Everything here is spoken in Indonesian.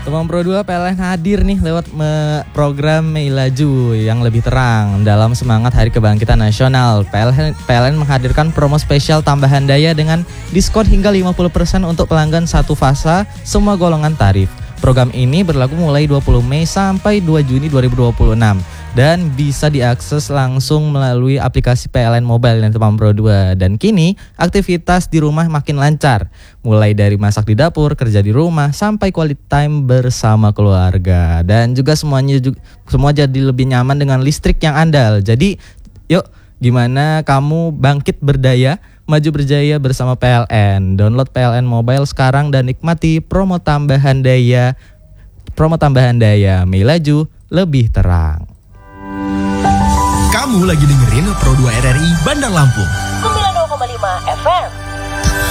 Teman Pro 2 PLN hadir nih lewat program Mei Laju yang lebih terang dalam semangat Hari Kebangkitan Nasional. PLN menghadirkan promo spesial tambahan daya dengan diskon hingga 50% untuk pelanggan satu fasa semua golongan tarif. Program ini berlaku mulai 20 Mei sampai 2 Juni 2026 dan bisa diakses langsung melalui aplikasi PLN Mobile dan Teman Pro 2. Dan kini aktivitas di rumah makin lancar, mulai dari masak di dapur, kerja di rumah, sampai quality time bersama keluarga. Dan juga semua jadi lebih nyaman dengan listrik yang andal. Jadi yuk, gimana kamu bangkit berdaya, maju berjaya bersama PLN. Download PLN Mobile sekarang dan nikmati promo tambahan daya Mei Laju lebih terang. Kamu lagi dengerin Pro 2 RRI Bandar Lampung.